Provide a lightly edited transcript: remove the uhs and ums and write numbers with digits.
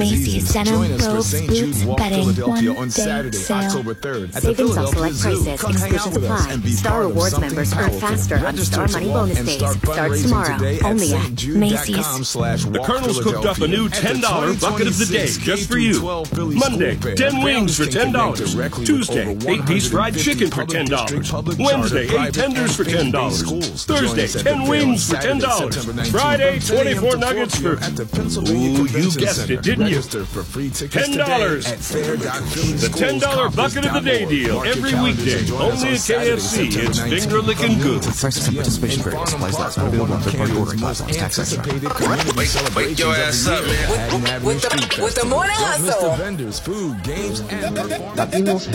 Macy's denim, robes, boots, bedding, Saturday, October 3rd. Savings off select prices, exclusions apply. Star Rewards members earn faster on Star Money bonus days. Starts tomorrow, only at Macy's. The Colonel's cooked up a new $10 bucket of the day just for you. Monday, 10 wings for $10. Tuesday, 8-piece fried chicken for $10. Wednesday, 8 tenders for $10. Thursday, 10 wings for $10. Friday, 24 nuggets for... Ooh, you guessed it, didn't you? $10. The $10 bucket of the day deal every weekday. Only at KFC. It's finger-licking good. Prices and participation vary. Supplies last. Not available on third-party ordering platforms. Tax extra. Wake your ass up, man. With the morning hustle. Vendors, food, games, and